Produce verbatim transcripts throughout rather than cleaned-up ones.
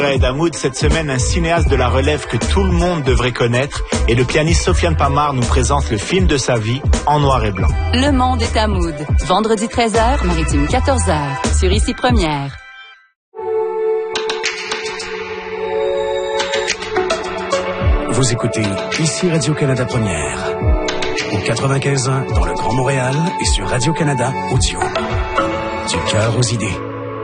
Ed Hamoud, cette semaine, un cinéaste de la relève que tout le monde devrait connaître, et le pianiste Sofiane Pamar nous présente le film de sa vie en noir et blanc. Le monde est Hamoud. Vendredi treize heures, Maritime quatorze heures, sur Ici Première. Vous écoutez Ici Radio-Canada Première, au quatre-vingt-quinze ans dans le Grand Montréal et sur Radio-Canada Audio. Du cœur aux idées.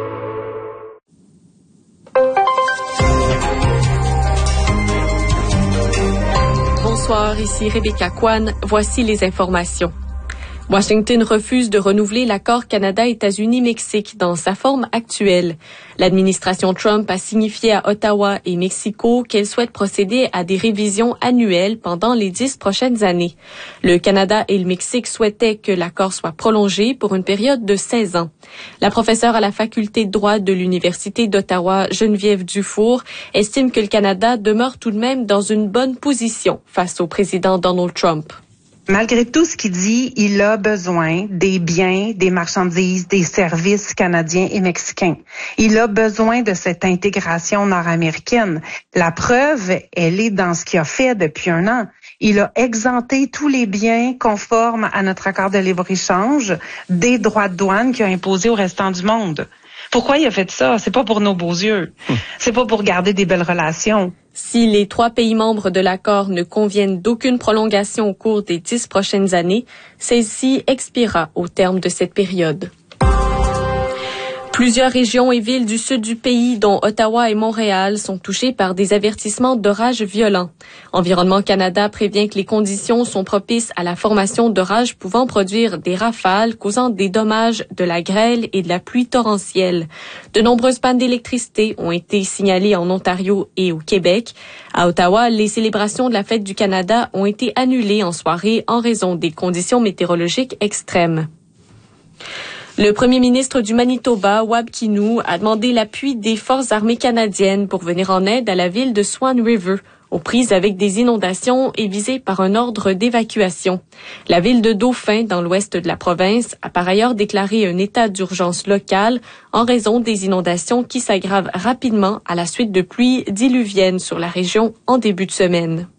Bonsoir, ici Rebecca Kwan. Voici les informations. Washington refuse de renouveler l'accord Canada-États-Unis-Mexique dans sa forme actuelle. L'administration Trump a signifié à Ottawa et Mexico qu'elle souhaite procéder à des révisions annuelles pendant les dix prochaines années. Le Canada et le Mexique souhaitaient que l'accord soit prolongé pour une période de seize ans. La professeure à la faculté de droit de l'Université d'Ottawa, Geneviève Dufour, estime que le Canada demeure tout de même dans une bonne position face au président Donald Trump. Malgré tout ce qu'il dit, il a besoin des biens, des marchandises, des services canadiens et mexicains. Il a besoin de cette intégration nord-américaine. La preuve, elle est dans ce qu'il a fait depuis un an. Il a exempté tous les biens conformes à notre accord de libre-échange des droits de douane qu'il a imposés au restant du monde. Pourquoi il a fait ça? C'est pas pour nos beaux yeux. C'est pas pour garder des belles relations. Si les trois pays membres de l'accord ne conviennent d'aucune prolongation au cours des dix prochaines années, celle-ci expirera au terme de cette période. Plusieurs régions et villes du sud du pays, dont Ottawa et Montréal, sont touchées par des avertissements d'orages violents. Environnement Canada prévient que les conditions sont propices à la formation d'orages pouvant produire des rafales causant des dommages, de la grêle et de la pluie torrentielle. De nombreuses pannes d'électricité ont été signalées en Ontario et au Québec. À Ottawa, les célébrations de la Fête du Canada ont été annulées en soirée en raison des conditions météorologiques extrêmes. Le premier ministre du Manitoba, Wab Kinew, a demandé l'appui des forces armées canadiennes pour venir en aide à la ville de Swan River, aux prises avec des inondations et visée par un ordre d'évacuation. La ville de Dauphin, dans l'ouest de la province, a par ailleurs déclaré un état d'urgence local en raison des inondations qui s'aggravent rapidement à la suite de pluies diluviennes sur la région en début de semaine.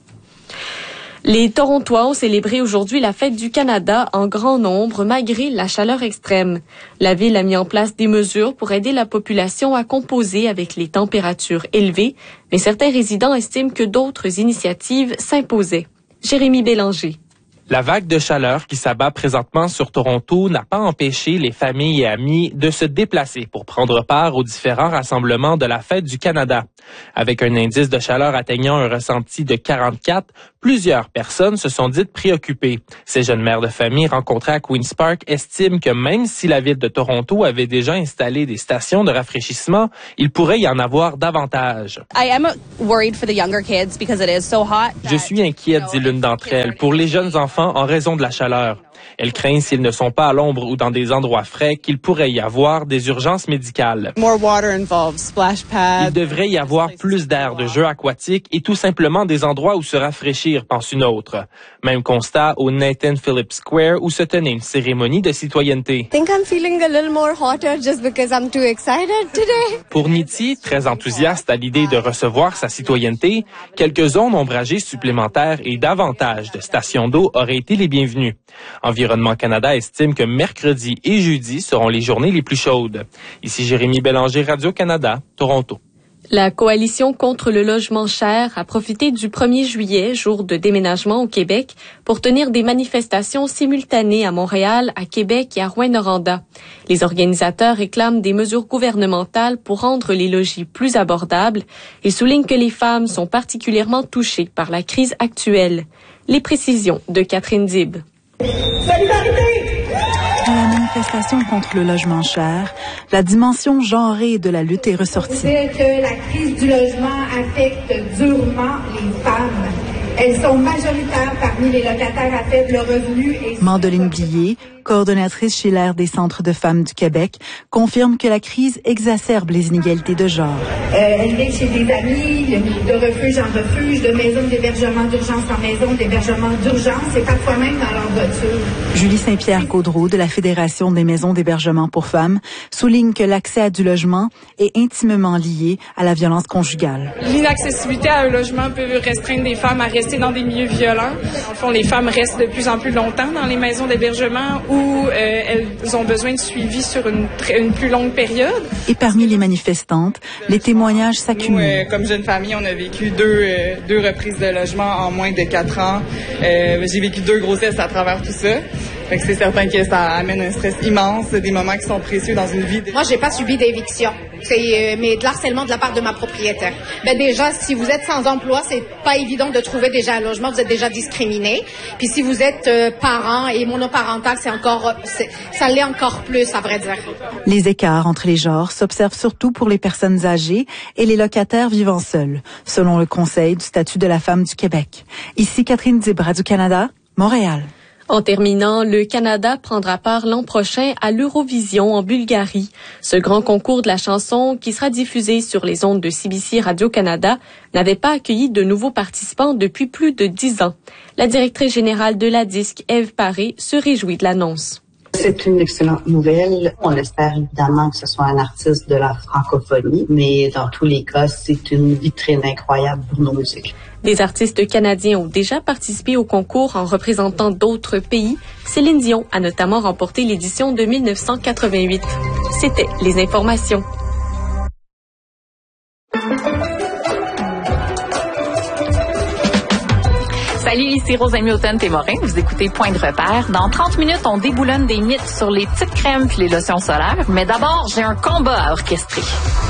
Les Torontois ont célébré aujourd'hui la Fête du Canada en grand nombre malgré la chaleur extrême. La ville a mis en place des mesures pour aider la population à composer avec les températures élevées, mais certains résidents estiment que d'autres initiatives s'imposaient. Jérémy Bélanger. La vague de chaleur qui s'abat présentement sur Toronto n'a pas empêché les familles et amis de se déplacer pour prendre part aux différents rassemblements de la Fête du Canada. Avec un indice de chaleur atteignant un ressenti de quarante-quatre, plusieurs personnes se sont dites préoccupées. Ces jeunes mères de famille rencontrées à Queen's Park estiment que même si la ville de Toronto avait déjà installé des stations de rafraîchissement, il pourrait y en avoir davantage. I am worried for the younger kids because it is so hot. Je suis inquiète, dit l'une d'entre elles, pour les jeunes enfants en raison de la chaleur. Elle craint, s'ils ne sont pas à l'ombre ou dans des endroits frais, qu'il pourrait y avoir des urgences médicales. More water involved, splash pads. Il devrait y avoir plus d'aires de jeux aquatiques et tout simplement des endroits où se rafraîchir, pense une autre. Même constat au Nathan Phillips Square où se tenait une cérémonie de citoyenneté. I think I'm feeling a little more hotter just because I'm too excited today. Pour Niti, très enthousiaste à l'idée de recevoir sa citoyenneté, quelques zones ombragées supplémentaires et davantage de stations d'eau auraient été les bienvenues. Environnement Canada estime que mercredi et jeudi seront les journées les plus chaudes. Ici Jérémy Bélanger, Radio-Canada, Toronto. La Coalition contre le logement cher a profité du premier juillet, jour de déménagement au Québec, pour tenir des manifestations simultanées à Montréal, à Québec et à Rouyn-Noranda. Les organisateurs réclament des mesures gouvernementales pour rendre les logis plus abordables et soulignent que les femmes sont particulièrement touchées par la crise actuelle. Les précisions de Catherine Dib. Solidarité! Dans la manifestation contre le logement cher, la dimension genrée de la lutte est ressortie. C'est que la crise du logement affecte durement les femmes. Elles sont majoritaires parmi les locataires à faible revenu. Et Mandeline Blier, coordonnatrice chez l'Aire des centres de femmes du Québec, confirme que la crise exacerbe les inégalités de genre. Euh, elle vient chez des amis, de refuge en refuge, de maison d'hébergement d'urgence en maison d'hébergement d'urgence et parfois même dans leur voiture. Julie Saint-Pierre-Gaudreau de la Fédération des maisons d'hébergement pour femmes souligne que l'accès à du logement est intimement lié à la violence conjugale. L'inaccessibilité à un logement peut restreindre des femmes à rester dans des milieux violents. En fond, les femmes restent de plus en plus longtemps dans les maisons d'hébergement où euh, elles ont besoin de suivi sur une, une plus longue période. Et parmi les manifestantes, les témoignages s'accumulent. Nous, euh, comme jeune famille, on a vécu deux, euh, deux reprises de logement en moins de quatre ans. Euh, j'ai vécu deux grossesses à travers tout ça. Fait que c'est certain que ça amène un stress immense, des moments qui sont précieux dans une vie. Moi, j'ai pas subi d'éviction, c'est euh, mais de l'harcèlement de la part de ma propriétaire. Ben déjà, si vous êtes sans emploi, c'est pas évident de trouver déjà un logement, vous êtes déjà discriminé. Puis si vous êtes euh, parent et monoparental, c'est encore, c'est, ça l'est encore plus, à vrai dire. Les écarts entre les genres s'observent surtout pour les personnes âgées et les locataires vivant seuls, selon le Conseil du statut de la femme du Québec. Ici Catherine Dib, Radio-Canada, Montréal. En terminant, le Canada prendra part l'an prochain à l'Eurovision en Bulgarie. Ce grand concours de la chanson, qui sera diffusé sur les ondes de C B C Radio-Canada, n'avait pas accueilli de nouveaux participants depuis plus de dix ans. La directrice générale de la Disque, Ève Paré, se réjouit de l'annonce. C'est une excellente nouvelle. On espère évidemment que ce soit un artiste de la francophonie, mais dans tous les cas, c'est une vitrine incroyable pour nos musiques. Des artistes canadiens ont déjà participé au concours en représentant d'autres pays. Céline Dion a notamment remporté l'édition de mille neuf cent quatre-vingt-huit. C'était les informations. Salut, ici Rose Hamilton-Témorin. Vous écoutez Point de repère. Dans trente minutes, on déboulonne des mythes sur les petites crèmes puis les lotions solaires. Mais d'abord, j'ai un combat à orchestrer.